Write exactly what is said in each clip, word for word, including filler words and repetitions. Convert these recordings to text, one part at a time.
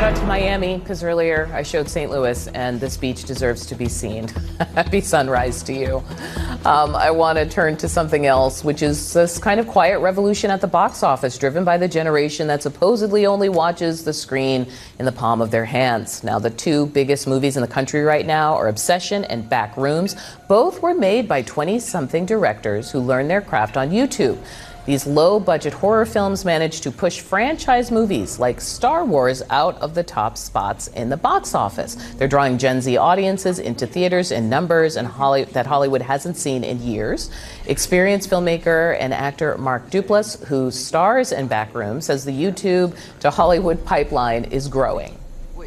out to Miami, because earlier I showed Saint Louis, and this beach deserves to be seen. Happy sunrise to you. Um, I want to turn to something else, which is this kind of quiet revolution at the box office, driven by the generation that supposedly only watches the screen in the palm of their hands. Now, the two biggest movies in the country right now are Obsession and Backrooms. Both were made by twenty-something directors who learned their craft on YouTube. These low-budget horror films managed to push franchise movies like Star Wars out of the top spots in the box office. They're drawing Gen Z audiences into theaters in numbers and Holly- that Hollywood hasn't seen in years. Experienced filmmaker and actor Mark Duplass, who stars in Backrooms, says the YouTube to Hollywood pipeline is growing.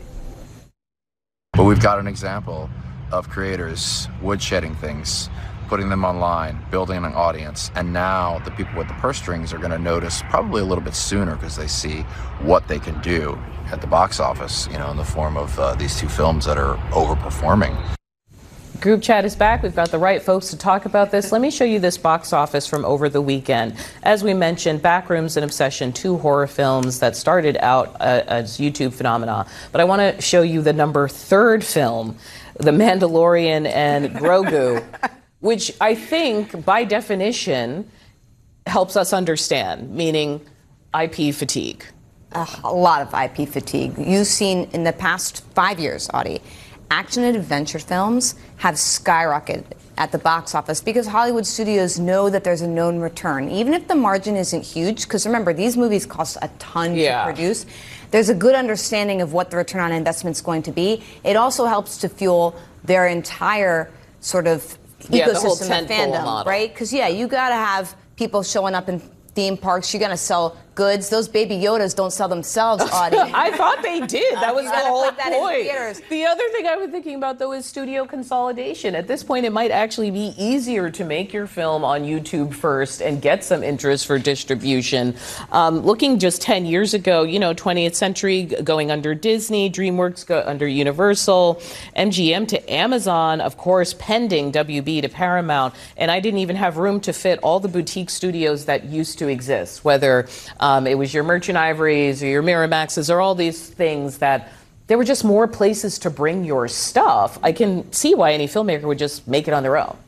But we've got an example of creators woodshedding things, putting them online, building an audience, and now the people with the purse strings are going to notice probably a little bit sooner because they see what they can do at the box office, you know, in the form of uh, these two films that are overperforming. Group chat is back. We've got the right folks to talk about this. Let me show you this box office from over the weekend. As we mentioned, Backrooms and Obsession, two horror films that started out uh, as YouTube phenomena. But I want to show you the number third film, The Mandalorian and Grogu, which I think, by definition, helps us understand, meaning I P fatigue. Uh, a lot of I P fatigue. You've seen in the past five years, Audie, action and adventure films have skyrocketed at the box office because Hollywood studios know that there's a known return. Even if the margin isn't huge, because remember, these movies cost a ton yeah. to produce, there's a good understanding of what the return on investment is going to be. It also helps to fuel their entire sort of Yeah, ecosystem of fandom, right? Because, yeah, you got to have people showing up in theme parks. You got to sell goods. Those Baby Yodas don't sell themselves, Audie. I thought they did. That was You the gotta whole put that in point. theaters. The other thing I was thinking about, though, is studio consolidation. At this point, it might actually be easier to make your film on YouTube first and get some interest for distribution. Um, looking just ten years ago, you know, twentieth century going under Disney, DreamWorks go under Universal, M G M to Amazon, of course, pending W B to Paramount. And I didn't even have room to fit all the boutique studios that used to exist, whether um, it was your Merchant Ivories or your Miramaxes or all these things that there were just more places to bring your stuff. I can see why any filmmaker would just make it on their own.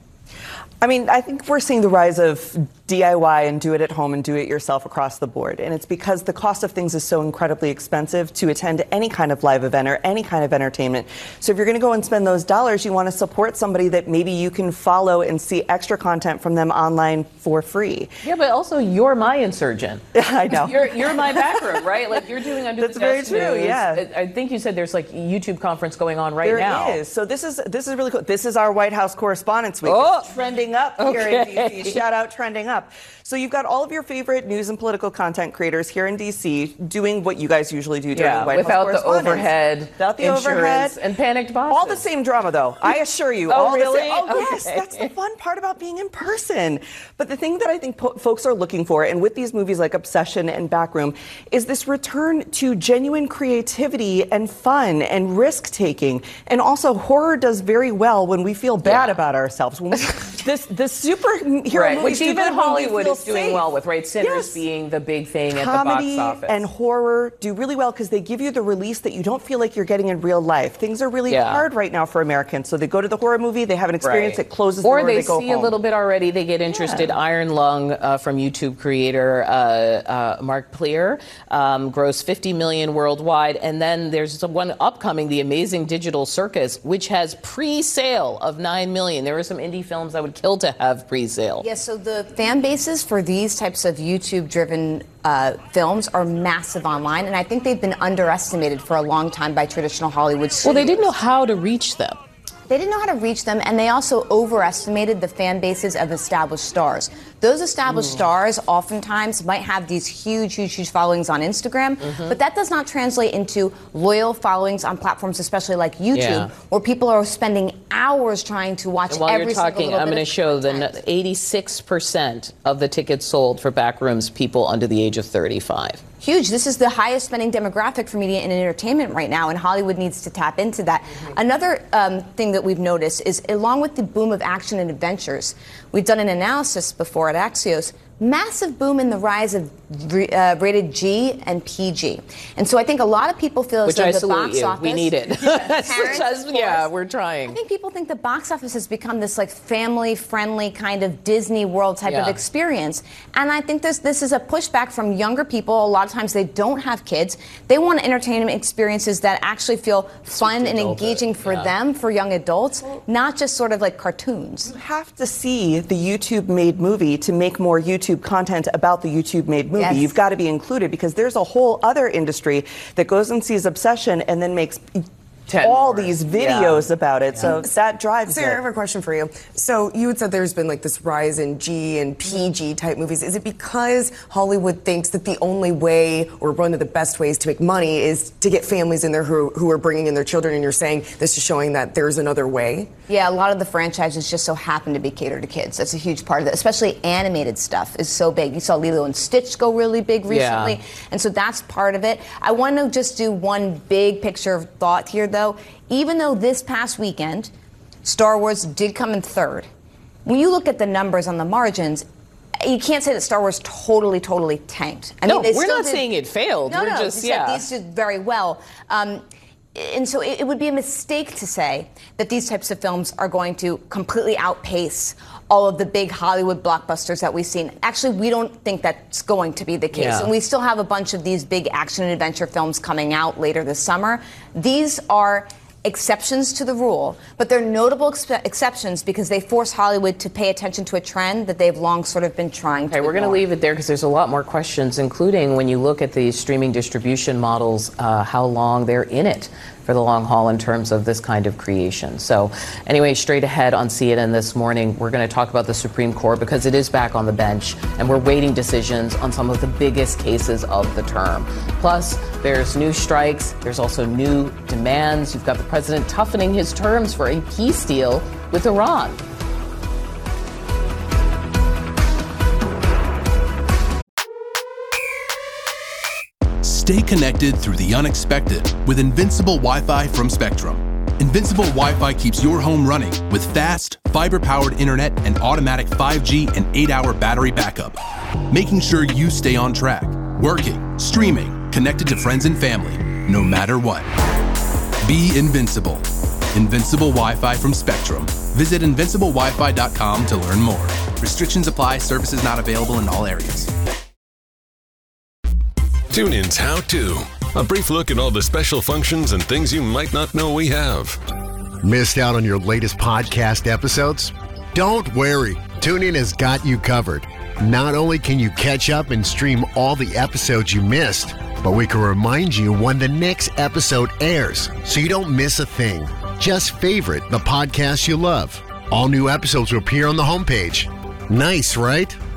I mean, I think we're seeing the rise of D I Y and do it at home and do it yourself across the board. And it's because the cost of things is so incredibly expensive to attend any kind of live event or any kind of entertainment. So if you're going to go and spend those dollars, you want to support somebody that maybe you can follow and see extra content from them online for free. Yeah, but also you're my insurgent. I know. You're, you're my backroom, right? Like you're doing Under That's the very Desk true, News. yeah. I think you said there's like a YouTube conference going on right There now. There is. So this is this is really cool. This is our White House Correspondents' Week. Oh. It's trending up here Okay. in D C. Shout out Trending Up. So you've got all of your favorite news and political content creators here in D C doing what you guys usually do during Yeah, White without House the overhead, without the insurance, overhead, and panicked bosses. All the same drama, though. I assure you. Oh, all really? The same, oh, yes. Okay. That's the fun part about being in person. But the thing that I think po- folks are looking for, and with these movies like Obsession and Backroom, is this return to genuine creativity and fun and risk-taking. And also, horror does very well when we feel bad Yeah. about ourselves. When we, this the superhero right, movies which do even good when we Hollywood feel is doing safe. well with, right? Sinners Yes. being the big thing at Comedy the box office. and horror do really well because they give you the release that you don't feel like you're getting in real life. Things are really Yeah. hard right now for Americans. So they go to the horror movie, they have an experience, Right. it closes or the door, they, they go see home. a little bit already, they get interested. Yeah. Iron Lung uh, from YouTube creator uh, uh, Mark Pleer um, grossed fifty million worldwide. And then there's one upcoming, The Amazing Digital Circus, which has pre-sale of nine million. There are some indie films that would kill to have pre-sale. Yeah, so the fan bases for these types of YouTube-driven uh, films are massive online, and I think they've been underestimated for a long time by traditional Hollywood studios. Well, they didn't know how to reach them. They didn't know how to reach them, and they also overestimated the fan bases of established stars. Those established mm. stars oftentimes might have these huge, huge, huge followings on Instagram, mm-hmm. but that does not translate into loyal followings on platforms, especially like YouTube, yeah. where people are spending hours trying to watch and while every you're talking, single I'm going to show that eighty-six percent of the tickets sold for Backrooms people under the age of thirty-five. Huge. This is the highest spending demographic for media and entertainment right now, and Hollywood needs to tap into that. Mm-hmm. Another um, thing that we've noticed is, along with the boom of action and adventures, we've done an analysis before at Axios. massive boom in the rise of uh, rated G and P G. And so I think a lot of people feel as Which though I the salute box you. office... We need it. Parents, yeah, we're trying. I think people think the box office has become this like family-friendly kind of Disney World type yeah. of experience. And I think this, this is a pushback from younger people. A lot of times they don't have kids. They want entertainment experiences that actually feel fun and engaging for yeah. them, for young adults, not just sort of like cartoons. You have to see the YouTube-made movie to make more YouTube content about the YouTube-made movie. Yes. You've got to be included because there's a whole other industry that goes and sees Obsession and then makes Ten all more. these videos yeah. about it. Yeah. So that drives Sarah, it. I have a question for you. So you had said there's been like this rise in G and P G type movies. Is it because Hollywood thinks that the only way or one of the best ways to make money is to get families in there who, who are bringing in their children, and you're saying this is showing that there's another way? Yeah, a lot of the franchises just so happen to be catered to kids. That's a huge part of it. Especially animated stuff is so big. You saw Lilo and Stitch go really big recently. Yeah. And so that's part of it. I want to just do one big picture of thought here, though. Even though this past weekend, Star Wars did come in third, when you look at the numbers on the margins, you can't say that Star Wars totally, totally tanked. I no, mean, they we're still not did, saying it failed. No, we're no, just, you yeah. said these did very well. Um, and so it, it would be a mistake to say that these types of films are going to completely outpace all of the big Hollywood blockbusters that we've seen. Actually, we don't think that's going to be the case. Yeah. And we still have a bunch of these big action and adventure films coming out later this summer. These are exceptions to the rule, but they're notable ex- exceptions because they force Hollywood to pay attention to a trend that they've long sort of been trying to Okay, we're going to ignore. leave it there because there's a lot more questions, including when you look at the streaming distribution models, uh, how long they're in it for the long haul in terms of this kind of creation. So anyway, straight ahead on C N N this morning, we're going to talk about the Supreme Court because it is back on the bench and we're waiting decisions on some of the biggest cases of the term. Plus, there's new strikes. There's also new demands. You've got the president toughening his terms for a peace deal with Iran. Stay connected through the unexpected with Invincible Wi-Fi from Spectrum. Invincible Wi-Fi keeps your home running with fast, fiber-powered internet and automatic five G and eight-hour battery backup, making sure you stay on track, working, streaming, connected to friends and family, no matter what. Be invincible. Invincible Wi-Fi from Spectrum. Visit invincible wi fi dot com to learn more. Restrictions apply. Services not available in all areas. TuneIn's How To. A brief look at all the special functions and things you might not know we have. Missed out on your latest podcast episodes? Don't worry. TuneIn has got you covered. Not only can you catch up and stream all the episodes you missed, but we can remind you when the next episode airs so you don't miss a thing. Just favorite the podcast you love. All new episodes will appear on the homepage. Nice, right?